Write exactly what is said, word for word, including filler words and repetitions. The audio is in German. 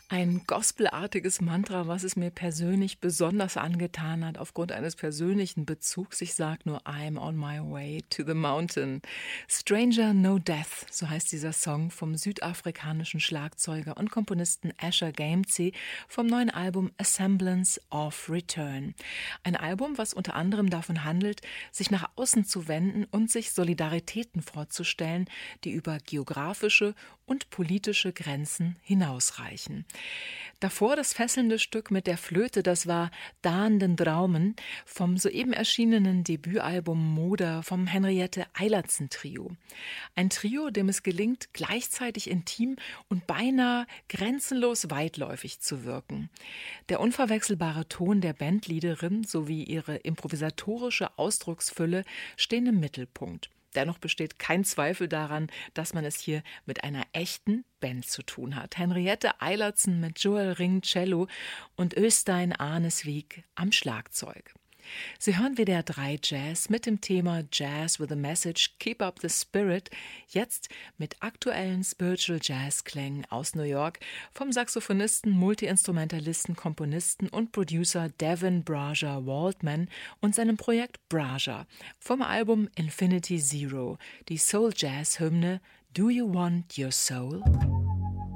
Ein gospelartiges Mantra, was es mir persönlich besonders angetan hat, aufgrund eines persönlichen Bezugs. Ich sage nur I'm on my way to the mountain. Stranger No Death, so heißt dieser Song vom südafrikanischen Schlagzeuger und Komponisten Asher Gamgee vom neuen Album A Semblance of Return. Ein Album, was unter anderem davon handelt, sich nach außen zu wenden und sich Solidaritäten vorzustellen, die über geografische und politische Grenzen hinausreichen. Davor das fesselnde Stück mit der Flöte, das war Daan den Draumen vom soeben erschienenen Debütalbum Moder vom Henriette Eilertsen Trio. Ein Trio, dem es gelingt, gleichzeitig intim und beinahe grenzenlos weitläufig zu wirken. Der unverwechselbare Ton der Bandleaderin sowie ihre improvisatorische Ausdrucksfülle stehen im Mittelpunkt. Dennoch besteht kein Zweifel daran, dass man es hier mit einer echten Band zu tun hat. Henriette Eilertsen mit Joel Ring Cello und Øystein Arnesvik am Schlagzeug. Sie hören W D R drei Jazz mit dem Thema Jazz with a Message, Keep Up the Spirit, jetzt mit aktuellen Spiritual Jazz-Klängen aus New York vom Saxophonisten, Multiinstrumentalisten, Komponisten und Producer Devin Braja Waldman und seinem Projekt Braja vom Album Infinity Zero, die Soul-Jazz-Hymne Do You Want Your Soul?